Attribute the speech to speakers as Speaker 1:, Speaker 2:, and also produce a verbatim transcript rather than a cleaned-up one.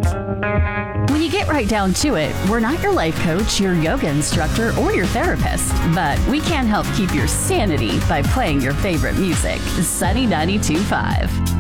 Speaker 1: When you get right down to it, we're not your life coach, your yoga instructor, or your therapist, but we can help keep your sanity by playing your favorite music. Sunny ninety-two point five.